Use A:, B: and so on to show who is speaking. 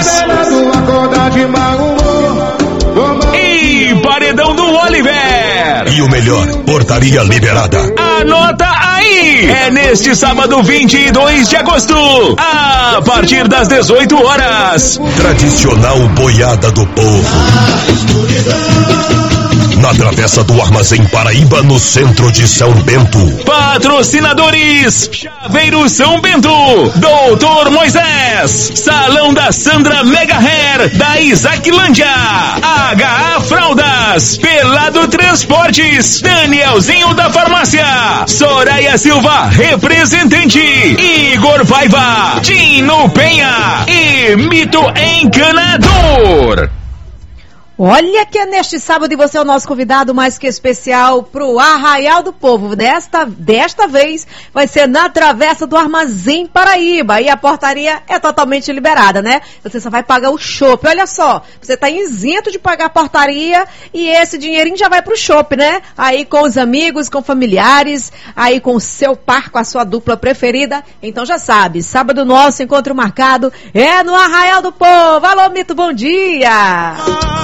A: E paredão do Oliver.
B: E o melhor, portaria liberada.
A: Anota aí! É neste sábado 22 de agosto, a partir das 18 horas.
B: Tradicional boiada do povo. Na Travessa do Armazém Paraíba, no centro de São Bento.
A: Patrocinadores: Chaveiro São Bento, Doutor Moisés, Salão da Sandra Mega Hair, da Isaquilândia, HA Fraldas, Pelado Transportes, Danielzinho da Farmácia, Soraya Silva, representante, Igor Paiva, Tino Penha e Mito Encanador.
C: Olha que é neste sábado e você é o nosso convidado mais que especial pro Arraial do Povo. Desta vez vai ser na Travessa do Armazém Paraíba. E a portaria é totalmente liberada, né? Você só vai pagar o chopp. Olha só, você tá isento de pagar a portaria e esse dinheirinho já vai pro chopp, né? Aí com os amigos, com familiares, aí com o seu par, com a sua dupla preferida. Então já sabe, sábado nosso encontro marcado é no Arraial do Povo. Alô, Mito, bom dia!